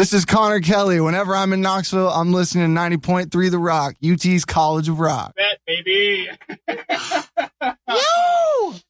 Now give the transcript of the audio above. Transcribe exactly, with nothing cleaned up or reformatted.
This is Connor Kelly. Whenever I'm in Knoxville, I'm listening to ninety point three The Rock, U T's College of Rock. Bet, baby.